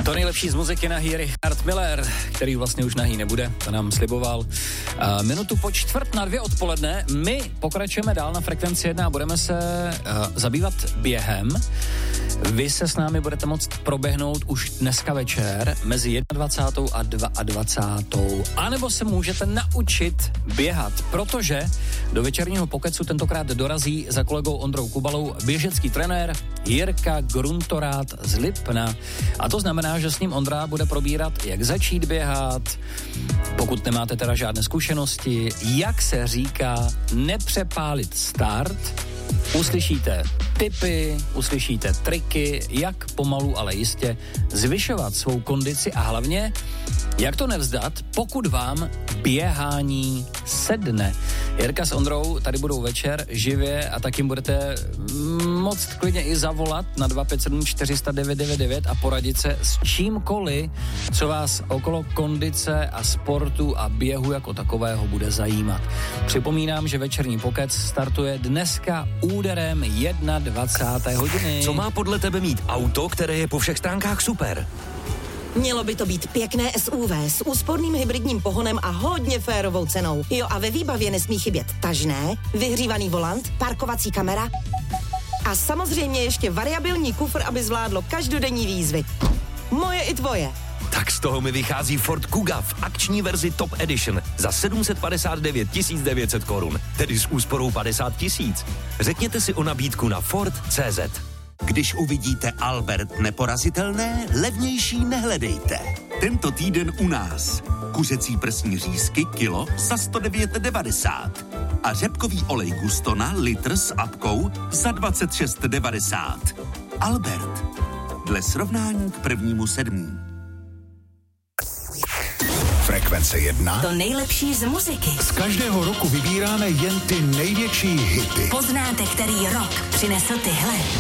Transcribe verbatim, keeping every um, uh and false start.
To nejlepší z muziky nahý Richard Miller, který vlastně už nahý nebude, to nám sliboval. Uh, minutu po čtvrt na dvě odpoledne, my pokračujeme dál na Frekvenci jedna a budeme se uh, zabývat během. Vy se s námi budete moct proběhnout už dneska večer mezi dvacátou jedničkou a dvacátou druhou A nebo se můžete naučit běhat, protože do večerního pokecu tentokrát dorazí za kolegou Ondrou Kubalou běžecký trenér Jirka Gruntorát z Lipna. A to znamená, že s ním Ondra bude probírat, jak začít běhat, pokud nemáte teda žádné zkušenosti, jak se říká nepřepálit start. Uslyšíte tipy, uslyšíte triky, jak pomalu, ale jistě zvyšovat svou kondici a hlavně, jak to nevzdat, pokud vám běhání sedne. Jirka s Ondrou tady budou večer živě a tak jim budete moct klidně i zavolat na dva pět sedm čtyři nula devět devět devět a poradit se s čímkoliv, co vás okolo kondice a sportu a běhu jako takového bude zajímat. Připomínám, že večerní pokec startuje dneska úderem dvacáté první hodiny. Co má podle tebe mít auto, které je po všech stránkách super? Mělo by to být pěkné S U V s úsporným hybridním pohonem a hodně férovou cenou. Jo, a ve výbavě nesmí chybět tažné, vyhřívaný volant, parkovací kamera a samozřejmě ještě variabilní kufr, aby zvládlo každodenní výzvy. Moje i tvoje. Tak z toho mi vychází Ford Kuga v akční verzi Top Edition za sedm set padesát devět tisíc devět set korun, tedy s úsporou padesát tisíc. Řekněte si o nabídku na Ford tečka cé zet. Když uvidíte Albert neporazitelné, levnější nehledejte. Tento týden u nás. Kuřecí prsní řízky kilo za sto devět devadesát a řepkový olej Gustona litr s apkou za dvacet šest devadesát. Albert. Dle srovnání k prvnímu sedmý. Frekvence jedna. To nejlepší z muziky. Z každého roku vybíráme jen ty největší hity. Poznáte, který rok přinesl tyhle.